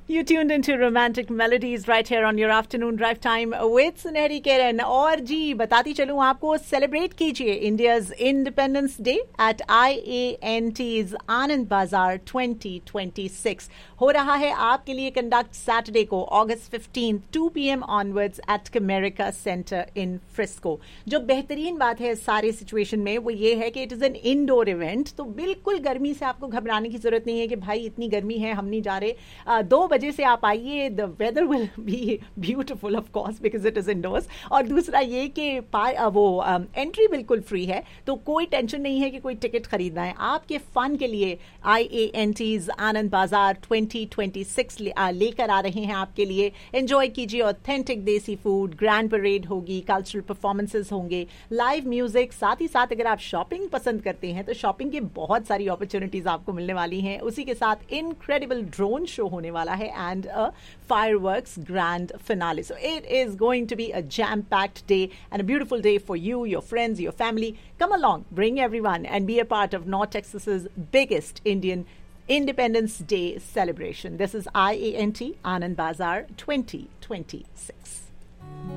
You tuned into Romantic Melodies right here on your afternoon drive time with सुनहरी किरण। और जी बताती चलूं आपको, सेलिब्रेट कीजिए India's independence day at IANT's आनंद बाजार 2026 हो रहा है आपके लिए कंडक्ट सैटरडे को August 15 2 PM onwards eight कमेरिका centre इन फ्रिस्को। जो बेहतरीन बात है इस सारे सिचुएशन में वो ये है कि it is an indoor event, तो बिल्कुल गर्मी से आपको घबराने की जरूरत नहीं है कि भाई इतनी गर्मी है हम नहीं जा रहे। 2 बजे से आप आइए, the weather will be beautiful of course because it is endorse. और दूसरा ये कि वो एंट्री बिल्कुल फ्री है, तो कोई टेंशन नहीं है कि कोई टिकट खरीदना है। आपके फन के लिए IANT's आनंद बाजार 2026 लेकर आ रहे हैं आपके लिए। एंजॉय कीजिए ऑथेंटिक देसी फूड, ग्रैंड परेड होगी, कल्चरल परफॉर्मेंसेज होंगे, लाइव म्यूजिक। साथ ही साथ अगर आप शॉपिंग पसंद करते हैं तो शॉपिंग की बहुत सारी अपॉर्चुनिटीज आपको मिलने वाली हैं। उसी के साथ इनक्रेडिबल ड्रोन शो होने वाला है and a fireworks grand finale. So it is going to be a jam-packed day and a beautiful day for you, your friends, your family. Come along, bring everyone and be a part of North Texas's biggest Indian Independence Day celebration. This is IANT Anand Bazar 2026.